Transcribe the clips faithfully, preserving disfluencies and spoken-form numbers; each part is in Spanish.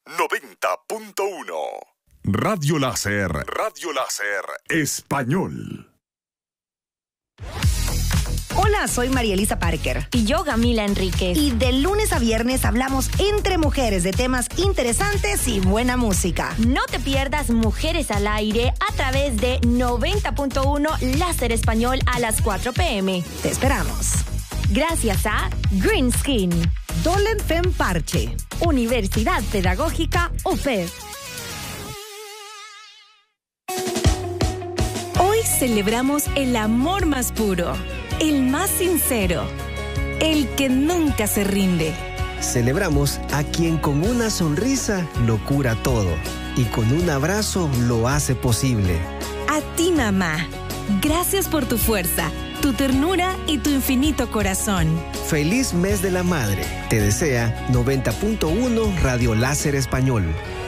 noventa punto uno. Radio Láser, Radio Láser Español. Hola, soy María Elisa Parker. Y yo, Gamila Enríquez. Y de lunes a viernes hablamos entre mujeres de temas interesantes y buena música. No te pierdas Mujeres al Aire a través de noventa punto uno Láser Español a las cuatro p.m. Te esperamos. Gracias a Green Skin, Dolen Fem Parche, Universidad Pedagógica U P E D. Hoy celebramos el amor más puro, el más sincero, el que nunca se rinde. Celebramos a quien con una sonrisa lo cura todo y con un abrazo lo hace posible. A ti, mamá, gracias por tu fuerza, tu ternura y tu infinito corazón. Feliz mes de la madre. Te desea noventa punto uno Radio Láser Español.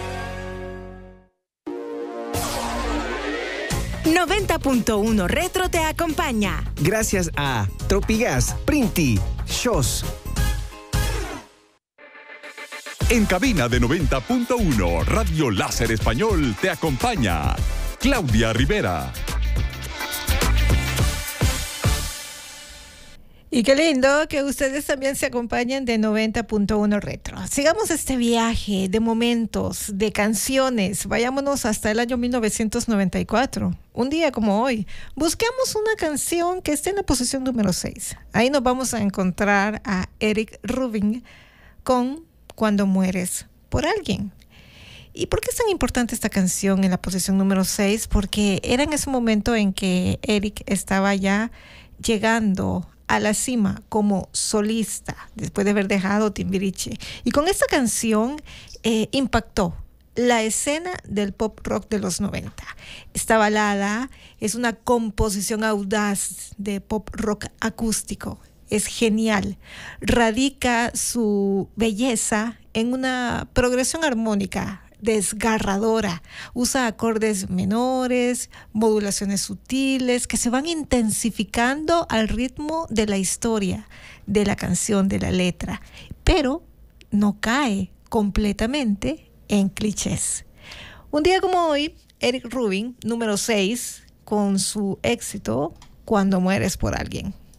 noventa punto uno Retro te acompaña. Gracias a Tropigas, Printi, Shows. En cabina de noventa punto uno Radio Láser Español te acompaña Claudia Rivera. Y qué lindo que ustedes también se acompañen de noventa punto uno Retro. Sigamos este viaje de momentos, de canciones. Vayámonos hasta el año mil novecientos noventa y cuatro. Un día como hoy. Busquemos una canción que esté en la posición número seis. Ahí nos vamos a encontrar a Eric Rubin con Cuando mueres por alguien. ¿Y por qué es tan importante esta canción en la posición número seis? Porque era en ese momento en que Eric estaba ya llegando a la cima como solista, después de haber dejado Timbiriche. Y con esta canción eh, impactó la escena del pop rock de los noventa. Esta balada es una composición audaz de pop rock acústico. Es genial. Radica su belleza en una progresión armónica desgarradora. Usa acordes menores, modulaciones sutiles que se van intensificando al ritmo de la historia, de la canción, de la letra, pero no cae completamente en clichés. Un día como hoy, Eric Rubin, número seis, con su éxito Cuando mueres por alguien.